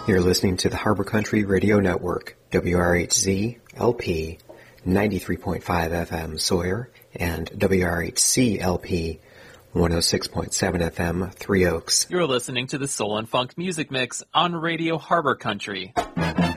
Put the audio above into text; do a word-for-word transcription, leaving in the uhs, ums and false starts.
You're listening to the Harbor Country Radio Network, W R H Z L P ninety-three point five F M Sawyer and W R H C L P one oh six point seven F M Three Oaks. You're listening to the Soul and Funk Music Mix on Radio Harbor Country.